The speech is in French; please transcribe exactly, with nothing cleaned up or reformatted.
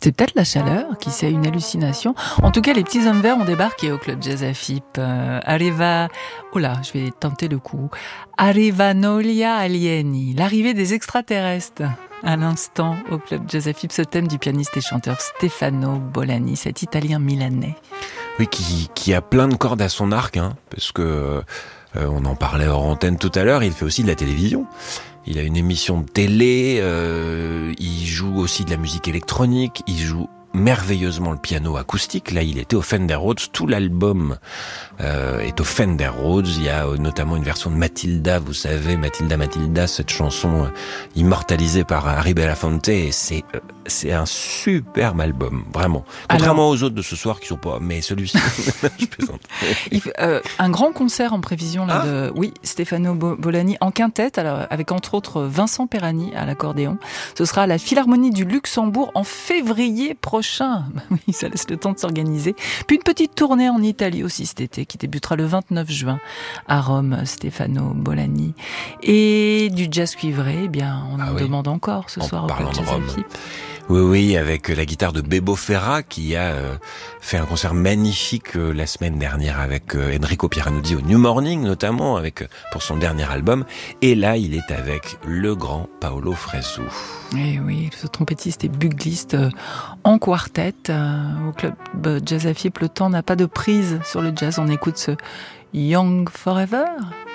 C'est peut-être la chaleur, qui c'est une hallucination. En tout cas, les petits hommes verts ont débarqué au Club Jazz Afip. Euh, arriva, oh là, je vais tenter le coup. Arriva Nolia Alieni, l'arrivée des extraterrestres. À l'instant, au Club Jazz Afip, ce thème du pianiste et chanteur Stefano Bolani, cet Italien milanais. Oui, qui, qui a plein de cordes à son arc, hein, parce que euh, on en parlait hors antenne tout à l'heure. Il fait aussi de la télévision. Il a une émission de télé, euh, il joue aussi de la musique électronique, il joue merveilleusement le piano acoustique. Là, il était au Fender Rhodes. Tout l'album euh, est au Fender Rhodes. Il y a euh, notamment une version de Matilda, vous savez, Matilda, Matilda, cette chanson euh, immortalisée par Harry Belafonte. Et c'est euh, c'est un superbe album, vraiment. Contrairement Alors, aux autres de ce soir qui sont pas, mais celui-ci, je plaisante. Il, euh, un grand concert en prévision là, ah de, oui, Stefano Bolani en quintette, alors avec entre autres Vincent Perani à l'accordéon. Ce sera à la Philharmonie du Luxembourg en février prochain. Oui, ça laisse le temps de s'organiser. Puis une petite tournée en Italie aussi cet été qui débutera le vingt-neuf juin à Rome. Stefano Bolani et du jazz cuivré. Eh bien, on ah en oui. demande encore ce en soir au Club Jazz Afip. Oui, oui, avec la guitare de Bebo Ferra qui a euh, fait un concert magnifique euh, la semaine dernière avec euh, Enrico Pieranuzzi au New Morning notamment, avec euh, pour son dernier album. Et là, il est avec le grand Paolo Fresu. Et oui, ce trompettiste et bugliste euh, en quartet euh, au Club Jazz Afip. Le temps n'a pas de prise sur le jazz. On écoute ce Young Forever.